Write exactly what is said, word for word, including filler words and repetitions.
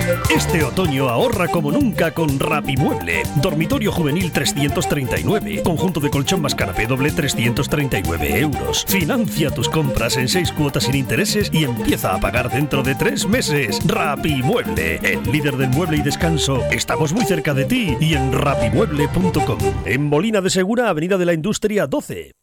Este otoño ahorra como nunca con Rapimueble. Dormitorio juvenil trescientos treinta y nueve. Conjunto de colchón más canapé doble trescientos treinta y nueve euros. Financia tus compras en seis cuotas sin intereses y empieza a pagar dentro de tres meses. Rapimueble, el líder del mueble y descanso. Estamos muy cerca de ti y en rapimueble punto com. En Molina de Segura, Avenida de la Industria doce.